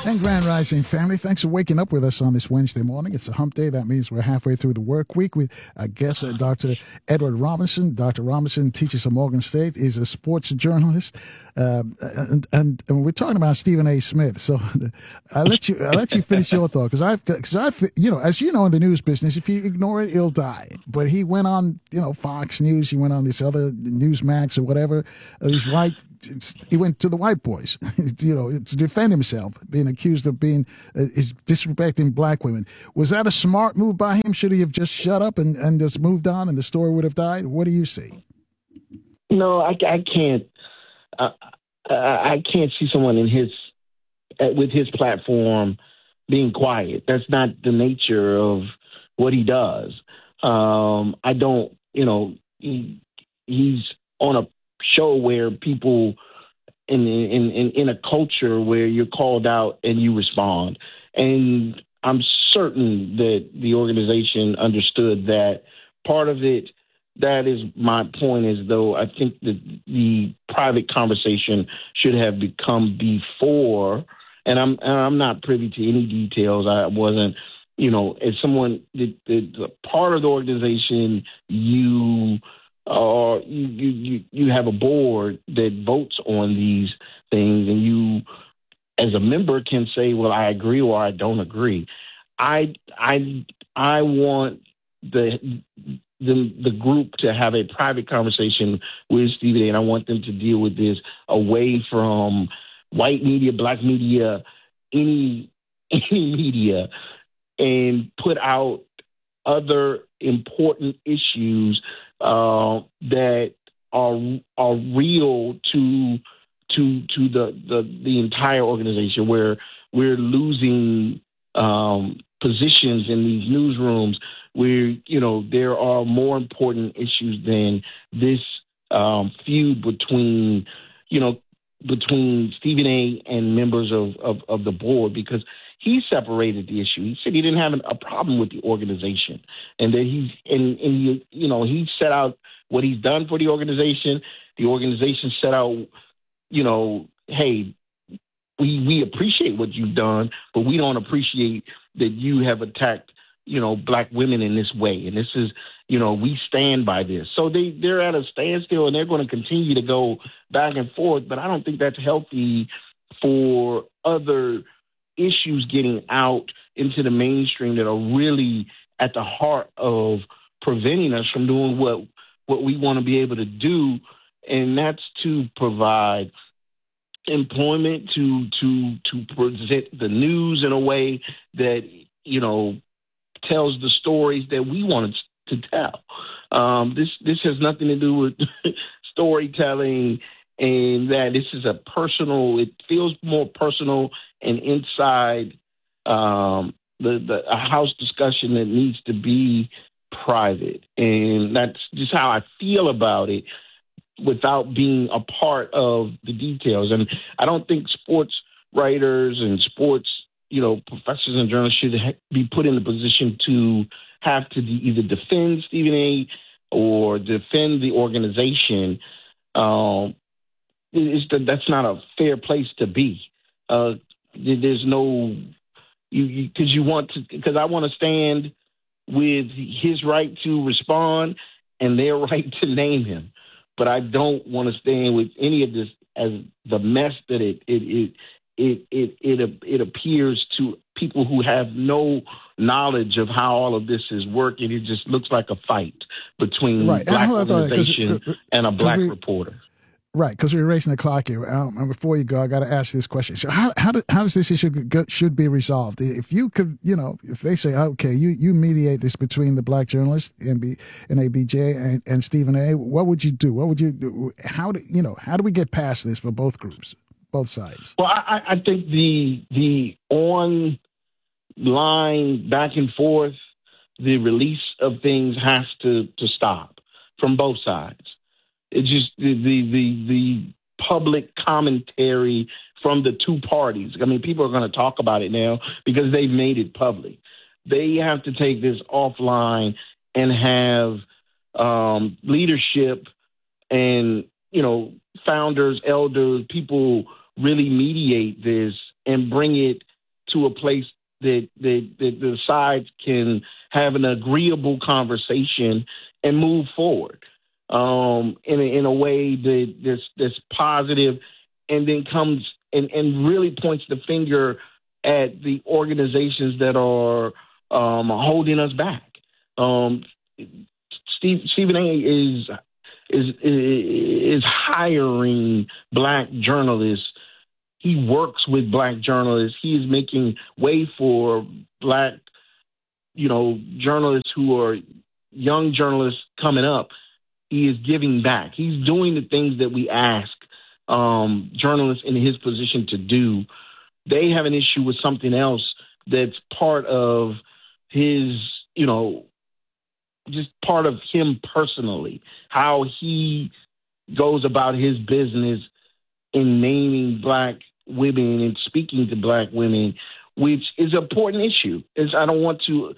And Grand Rising family, thanks for waking up with us on this Wednesday morning. It's a hump day. That means we're halfway through the work week. We guest Dr. Edward Robinson. Dr. Robinson teaches at Morgan State. Is a sports journalist, and we're talking about Stephen A. Smith. So I'll let you finish your thought because as you know in the news business, if you ignore it, it'll die. But he went on Fox News. He went on this other Newsmax or whatever. These white. He went to the white boys, to defend himself, being accused of being disrespecting black women. Was that a smart move by him? Should he have just shut up and just moved on, and the story would have died? What do you see? No, I can't. I can't see someone with his platform being quiet. That's not the nature of what he does. I don't. He's on a show where people in a culture where you're called out and you respond. And I'm certain that the organization understood that. Part of it, that is my point, is though I think that the private conversation should have become before, and I'm not privy to any details. I wasn't, as someone that part of the organization, you have a board that votes on these things, and you, as a member, can say, "Well, I agree" or "I don't agree." I want the group to have a private conversation with Stephen A. And I want them to deal with this away from white media, black media, any media, and put out other important issues that are real to the entire organization, where we're losing positions in these newsrooms, where there are more important issues than this feud between Stephen A. and members of the board, because he separated the issue. He said he didn't have a problem with the organization, and that he set out what he's done for the organization. The organization set out, hey, we appreciate what you've done, but we don't appreciate that you have attacked, black women in this way. And this is, we stand by this. So they're at a standstill, and they're going to continue to go back and forth. But I don't think that's healthy for other issues getting out into the mainstream that are really at the heart of preventing us from doing what we want to be able to do. And that's to provide employment, to present the news in a way that, tells the stories that we want to tell. This has nothing to do with storytelling, and that this is it feels more personal and inside a house discussion that needs to be private. And that's just how I feel about it, without being a part of the details. And I don't think sports writers and sports, professors and journalists should be put in the position to have to either defend Stephen A. or defend the organization. That's not a fair place to be. There's no, because I want to stand with his right to respond and their right to name him. But I don't want to stand with any of this as the mess that it appears to people who have no knowledge of how all of this is working. It just looks like a fight between black organization and a black reporter. Right, because we're racing the clock here. And before you go, I got to ask you this question. So how does this issue should be resolved? If you could, if they say, okay, you mediate this between the black journalist, NABJ, and Stephen A., what would you do? What would you do? How do we get past this for both groups, both sides? Well, I think the online back and forth, the release of things has to stop from both sides. It's just the public commentary from the two parties. I mean, people are going to talk about it now because they've made it public. They have to take this offline and have leadership and, founders, elders, people really mediate this and bring it to a place that the sides can have an agreeable conversation and move forward in a way that's positive, and then comes and really points the finger at the organizations that are holding us back. Stephen A. is hiring Black journalists. He works with Black journalists. He is making way for Black, journalists who are young journalists coming up. He is giving back. He's doing the things that we ask journalists in his position to do. They have an issue with something else that's part of his, just part of him personally, how he goes about his business in naming Black women and speaking to Black women, which is an important issue. I don't want to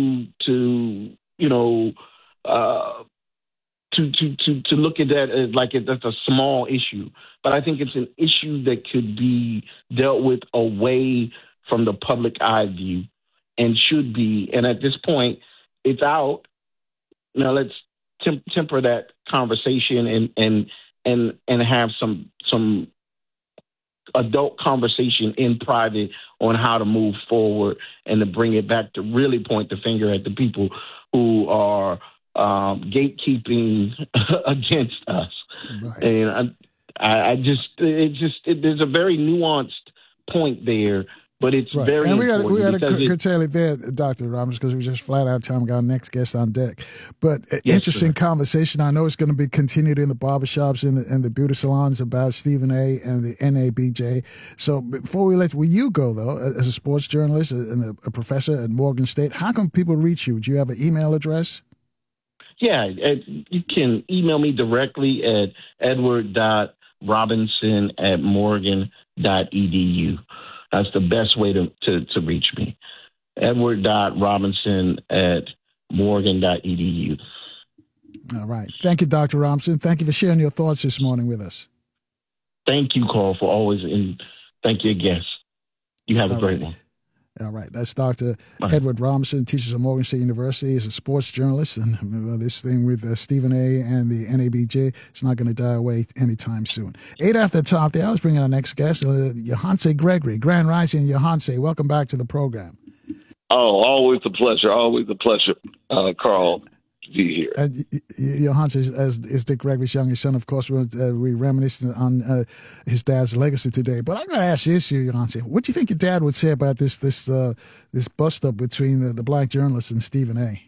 look at that as like that's a small issue, but I think it's an issue that could be dealt with away from the public eye view and should be. And at this point, it's out. Now let's temper that conversation and have some adult conversation in private on how to move forward and to bring it back to really point the finger at the people who are gatekeeping against us. Right. And there's a very nuanced point there, but it's right. Very and important. We got to curtail it there, Dr. Robbins, because we just flat out time. We got our next guest on deck. But interesting conversation. I know it's going to be continued in the barbershops and the beauty salons about Stephen A. and the NABJ. So before we let you go, though, as a sports journalist and a professor at Morgan State, how can people reach you? Do you have an email address? Yeah, you can email me directly at edward.robinson@morgan.edu. That's the best way to reach me. edward.robinson@morgan.edu. All right. Thank you, Dr. Robinson. Thank you for sharing your thoughts this morning with us. Thank you, Carl, for always, and thank you, guests. You have a great one. All right. That's Dr. Edward Robinson, teaches at Morgan State University, is a sports journalist. And this thing with Stephen A. and the NABJ is not going to die away anytime soon. 8 after the top there, I was bringing our next guest, Yohance Gregory. Grand Rising, Yohance. Welcome back to the program. Oh, always a pleasure. Always a pleasure, Carl, to be here. Yohance is Dick Gregory's youngest son. Of course, we reminisced on his dad's legacy today. But I'm going to ask you, Yohance, what do you think your dad would say about this bust-up between the Black journalist and Stephen A.?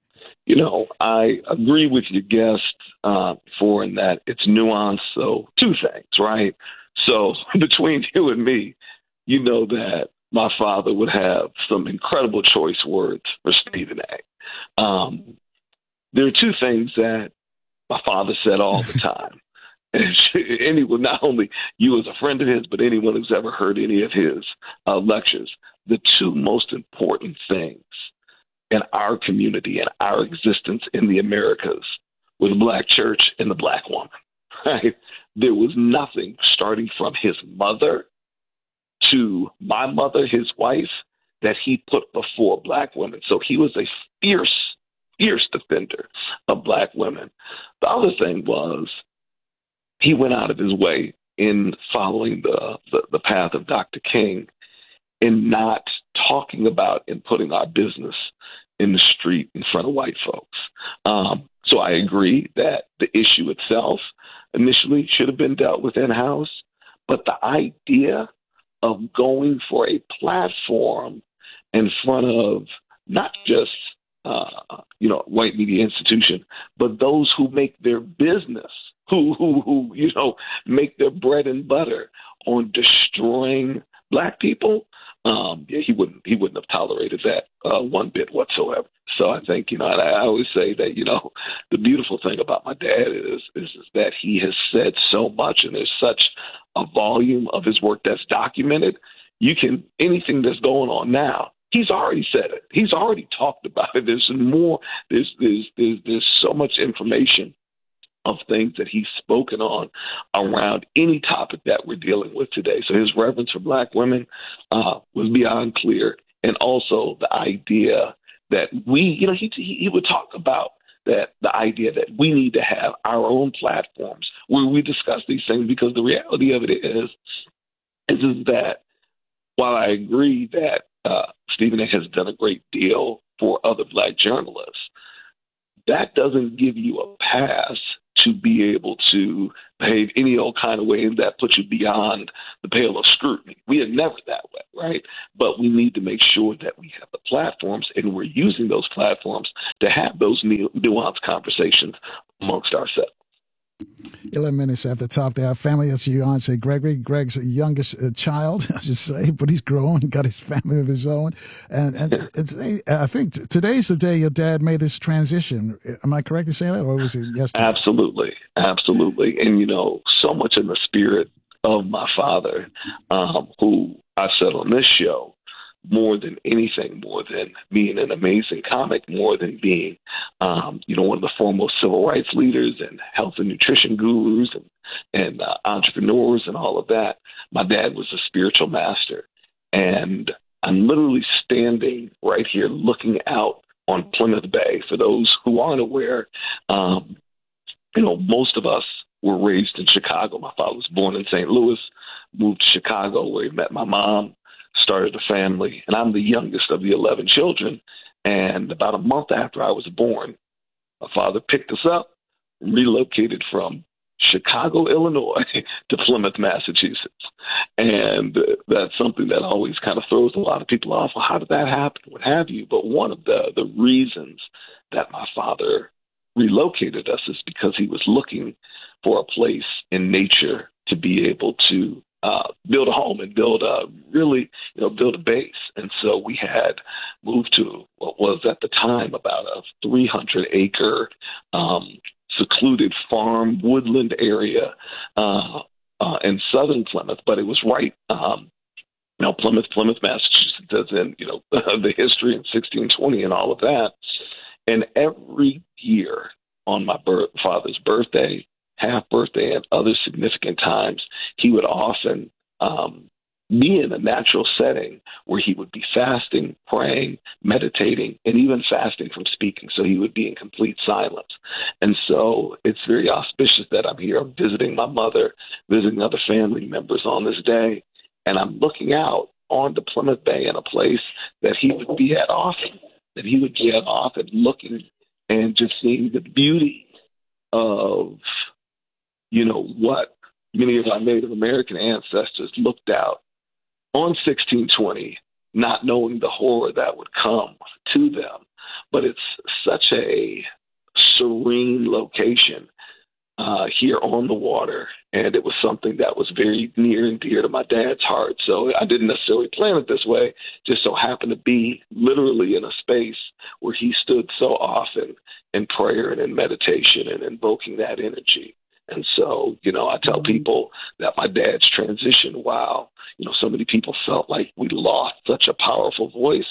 I agree with your guest for in that it's nuanced. So two things, right? So between you and me, you know that my father would have some incredible choice words for Stephen A. There are two things that my father said all the time. And anyone, not only you as a friend of his, but anyone who's ever heard any of his lectures, the two most important things in our community and our existence in the Americas were the Black church and the Black woman. Right? There was nothing starting from his mother to my mother, his wife, that he put before Black women. So he was a fierce defender of Black women. The other thing was he went out of his way in following the path of Dr. King in not talking about and putting our business in the street in front of white folks. So I agree that the issue itself initially should have been dealt with in-house, but the idea of going for a platform in front of not just white media institution, but those who make their business, who make their bread and butter on destroying Black people. He wouldn't have tolerated that one bit whatsoever. So I think, I always say that, the beautiful thing about my dad is that he has said so much, and there's such a volume of his work that's documented. Anything that's going on now, he's already said it. He's already talked about it. There's more. There's so much information of things that he's spoken on around any topic that we're dealing with today. So his reverence for Black women was beyond clear. And also the idea that he would talk about that the idea that we need to have our own platforms where we discuss these things, because the reality of it is that while I agree that Stephen A. has done a great deal for other Black journalists, that doesn't give you a pass to be able to behave any old kind of way, and that puts you beyond the pale of scrutiny. We are never that way, right? But we need to make sure that we have the platforms, and we're using those platforms to have those nuanced conversations amongst ourselves. 11 minutes after the top there. Our family, that's Yoncé Gregory. Greg's youngest child, I should say, but he's grown, got his family of his own. And it's, I think today's the day your dad made this transition. Am I correct in saying that, or was it yesterday? Absolutely. Absolutely. And, so much in the spirit of my father, who I've said on this show, more than anything, more than being an amazing comic, more than being, one of the foremost civil rights leaders and health and nutrition gurus and entrepreneurs and all of that. My dad was a spiritual master. And I'm literally standing right here looking out on Plymouth Bay. For those who aren't aware, most of us were raised in Chicago. My father was born in St. Louis, moved to Chicago where he met my mom, started a family, and I'm the youngest of the 11 children. And about a month after I was born, my father picked us up, relocated from Chicago, Illinois, to Plymouth, Massachusetts. And that's something that always kind of throws a lot of people off. Well, how did that happen? What have you? But one of the reasons that my father relocated us is because he was looking for a place in nature to be able to build a home and build a base. And so we had moved to what was at the time about a 300-acre secluded farm woodland area in southern Plymouth, but it was right, Plymouth, Massachusetts, as in, the history in 1620 and all of that. And every year on my father's birthday, half birthday, and other significant times, he would often be in a natural setting where he would be fasting, praying, meditating, and even fasting from speaking. So he would be in complete silence. And so it's very auspicious that I'm here. I'm visiting my mother, visiting other family members on this day, and I'm looking out on the Plymouth Bay in a place that he would be at often, looking and just seeing the beauty of what many of our Native American ancestors looked out on 1620, not knowing the horror that would come to them. But it's such a serene location here on the water, and it was something that was very near and dear to my dad's heart. So I didn't necessarily plan it this way, just so happened to be literally in a space where he stood so often in prayer and in meditation and invoking that energy. And so, I tell people that my dad's transition, while, so many people felt like we lost such a powerful voice,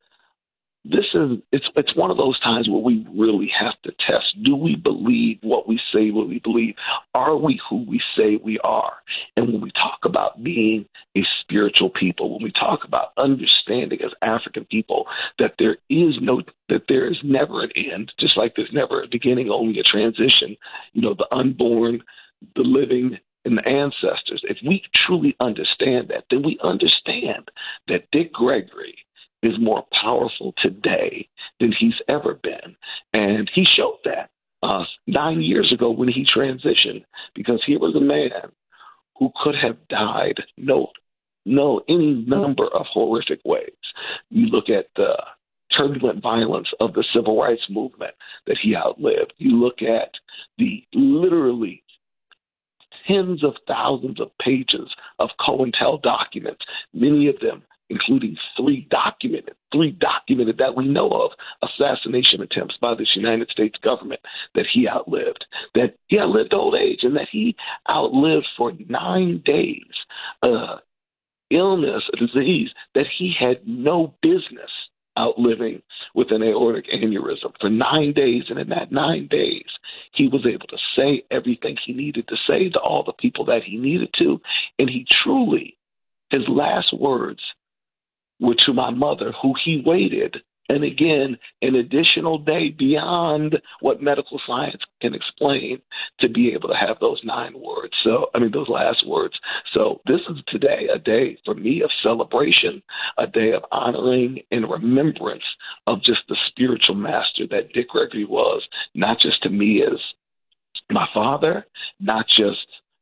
it's one of those times where we really have to test. Do we believe what we say we believe? Are we who we say we are? And when we talk about being a spiritual people, when we talk about understanding as African people that there is never an end, just like there's never a beginning, only a transition, the unborn, the living, and the ancestors. If we truly understand that, then we understand that Dick Gregory is more powerful today than he's ever been. And he showed that 9 years ago when he transitioned, because he was a man who could have died any number of horrific ways. You look at the turbulent violence of the civil rights movement that he outlived. You look at the literally tens of thousands of pages of COINTEL documents, many of them including three documented that we know of assassination attempts by this United States government that he outlived, that he outlived old age, and that he outlived for 9 days illness, a disease that he had no business outliving with an aortic aneurysm for 9 days. And in that 9 days, he was able to say everything he needed to say to all the people that he needed to. And he truly, his last words were to my mother, who he waited, and again, an additional day beyond what medical science can explain to be able to have those those last words. So this is today a day for me of celebration, a day of honoring and remembrance of just the spiritual master that Dick Gregory was, not just to me as my father, not just,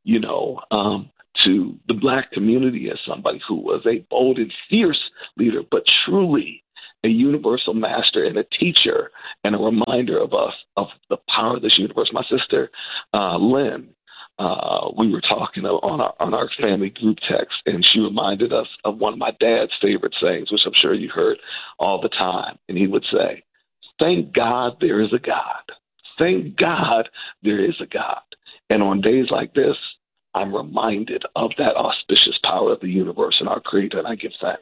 to the Black community as somebody who was a bold and fierce leader, but truly a universal master and a teacher and a reminder of us of the power of this universe. My sister, Lynn, we were talking on our family group text, and she reminded us of one of my dad's favorite sayings, which I'm sure you heard all the time. And he would say, "Thank God there is a God. Thank God there is a God." And on days like this, I'm reminded of that auspicious power of the universe and our Creator, and I give thanks.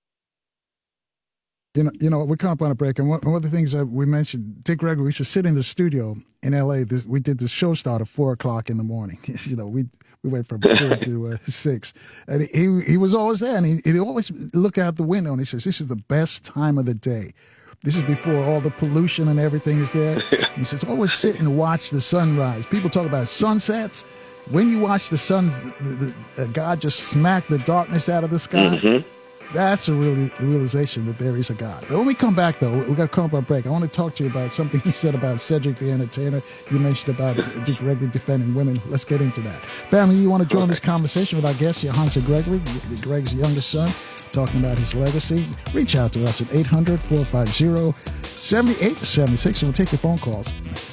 We're coming up on a break, and one of the things that we mentioned, Dick Gregory, we used to sit in the studio in L.A. We did the show start at 4 o'clock in the morning. We went from 4 to 6, and he was always there, and he'd always look out the window, and he says, "This is the best time of the day. This is before all the pollution and everything is there." He says, "Always sit and watch the sunrise." People talk about sunsets. When you watch the sun, God just smack the darkness out of the sky. Mm-hmm. That's a realization that there is a God. But when we come back, though, we got to come up on a break. I want to talk to you about something you said about Cedric the Entertainer. You mentioned about Dick Gregory defending women. Let's get into that. Family, you want to join this conversation with our guest, Hunter Gregory, Greg's youngest son, talking about his legacy. Reach out to us at 800-450-7876, and we'll take your phone calls.